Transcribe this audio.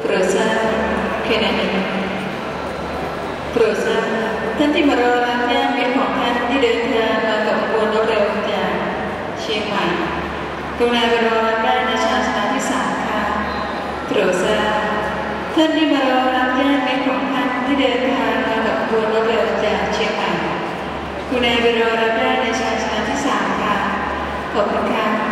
โปรดทราบแค่นั้นเองโปรดทราบท่านที่มารอรับญาติมิตรของท่านที่เดินทางมากับขบวนรถเร็วจากเชียงใหม่กรุณาไปรอรับได้ในชานชาลาที่3ค่ะโปรดทราบท่านที่มารอรับญาติมิตรของท่านที่เดินทางมากับขบวนรถเร็วจากเชียงใหม่กรุณาไปรอรับได้ในชานชาลาที่3ค่ะขอบคุณค่ะ